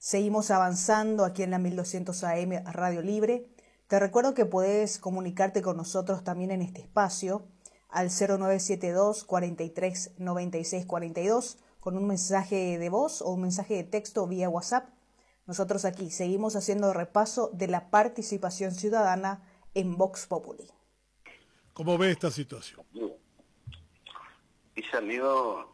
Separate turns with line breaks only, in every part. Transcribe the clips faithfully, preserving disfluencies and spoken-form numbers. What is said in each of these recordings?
Seguimos avanzando aquí en la mil doscientos A M Radio Libre. Te recuerdo que puedes comunicarte con nosotros también en este espacio al cero nueve siete dos, cuarenta y tres, noventa y seis cuarenta y dos con un mensaje de voz o un mensaje de texto vía WhatsApp. Nosotros aquí seguimos haciendo repaso de la participación ciudadana en Vox Populi.
¿Cómo ve esta situación?
Mis amigos,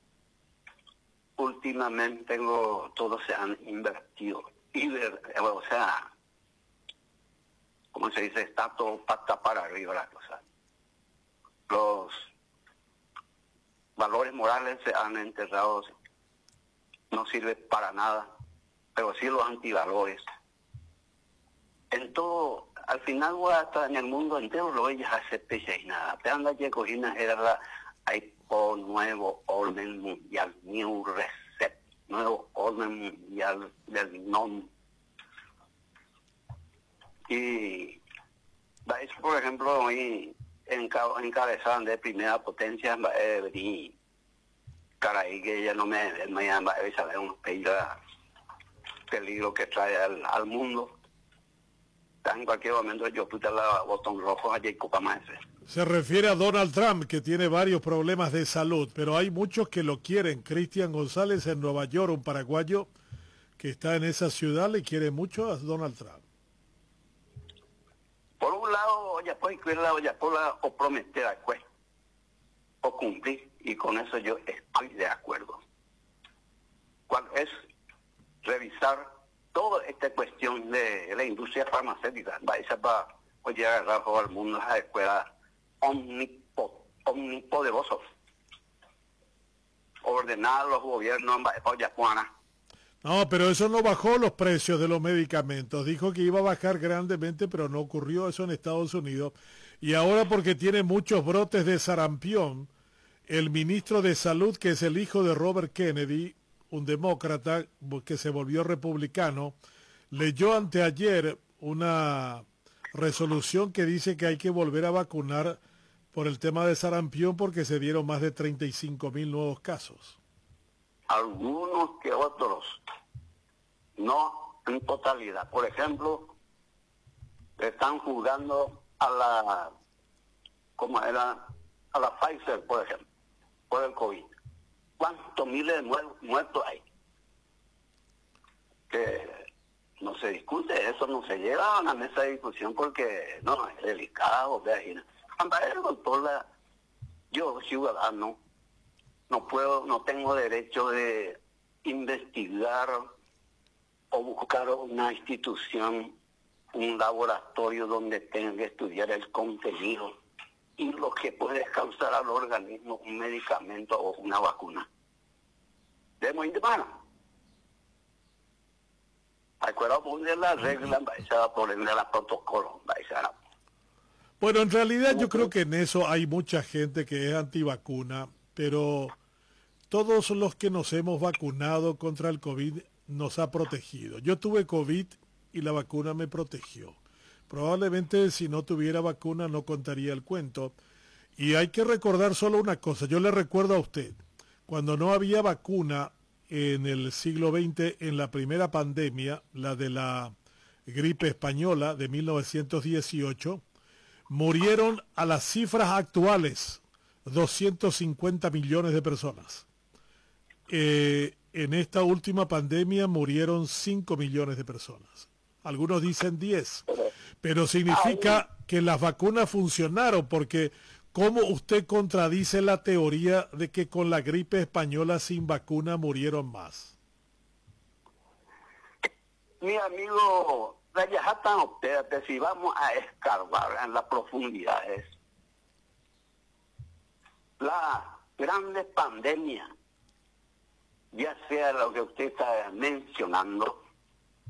últimamente tengo, todos se han invertido. Iber, o sea, como se dice, está todo pata para arriba la cosa. Los valores morales se han enterrado, no sirve para nada, pero sí los antivalores. En todo, al final, hasta en el mundo entero, lo ellas aceptan y nada. Te anda que cogina era hay por nuevo orden mundial, new reset, nuevo orden mundial del nombre. Y eso, por ejemplo, hoy encabezaban de primera potencia, eh, y caray, que ella no me, me llama, saber un peligro que trae al, al mundo. En cualquier momento yo puse el botón rojo a Jacob Amase.
Se refiere a Donald Trump, que tiene varios problemas de salud, pero hay muchos que lo quieren. Cristian González en Nueva York, un paraguayo que está en esa ciudad, le quiere mucho a Donald Trump.
Por un lado, ya puede lado ya por la, o prometer pues, o cumplir, y con eso yo estoy de acuerdo. ¿Cuál es? Revisar toda esta cuestión de la industria farmacéutica. Va a para oye, agarrar al mundo a la escuela omnipo, omnipoderosos. Ordenar a los gobiernos para Juana.
No, pero eso no bajó los precios de los medicamentos. Dijo que iba a bajar grandemente, pero no ocurrió eso en Estados Unidos. Y ahora, porque tiene muchos brotes de sarampión, el ministro de Salud, que es el hijo de Robert Kennedy, un demócrata que se volvió republicano, leyó anteayer una resolución que dice que hay que volver a vacunar por el tema de sarampión porque se dieron más de treinta y cinco mil nuevos casos.
Algunos que otros, no en totalidad. Por ejemplo, están jugando a la, como era, a la Pfizer, por ejemplo, por el COVID. ¿Cuántos miles de muertos hay? Que no se discute, eso no se lleva a una mesa de discusión porque no, es delicado. Doctor, la, yo, ciudadano, no puedo, no tengo derecho de investigar o buscar una institución, un laboratorio donde tenga que estudiar el contenido y lo que puede causar al organismo un medicamento o una vacuna. Debemos ir de mano. Acuerdo poner las reglas, va a poner los protocolos, va a.
Bueno, en realidad yo creo que en eso hay mucha gente que es antivacuna, pero todos los que nos hemos vacunado contra el COVID nos ha protegido. Yo tuve COVID y la vacuna me protegió. Probablemente si no tuviera vacuna no contaría el cuento. Y hay que recordar solo una cosa, yo le recuerdo a usted, cuando no había vacuna en el siglo veinte, en la primera pandemia, la de la gripe española de mil novecientos dieciocho, murieron a las cifras actuales doscientos cincuenta millones de personas. Eh, en esta última pandemia murieron cinco millones de personas. Algunos dicen diez, pero significa que las vacunas funcionaron, porque ¿cómo usted contradice la teoría de que con la gripe española sin vacuna murieron más?
Mi amigo, espérate, si vamos a escarbar en las profundidades, la grande pandemia, ya sea lo que usted está mencionando,